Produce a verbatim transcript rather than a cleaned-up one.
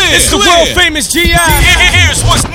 clear. It's the clear. world famous G I. Here's what's